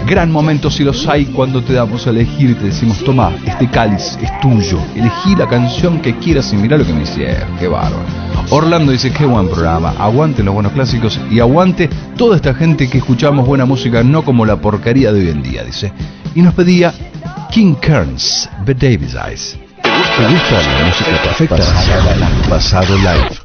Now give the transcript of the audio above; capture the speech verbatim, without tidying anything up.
Gran momento si los hay cuando te damos a elegir y te decimos, toma, este cáliz es tuyo, elegí la canción que quieras y mirá lo que me hicieron, qué bárbaro. Orlando dice, qué buen programa, aguante los buenos clásicos y aguante toda esta gente que escuchamos buena música, no como la porquería de hoy en día, dice. Y nos pedía King Kearns, The Davis Eyes. ¿Te gusta la música perfecta? Pasado live.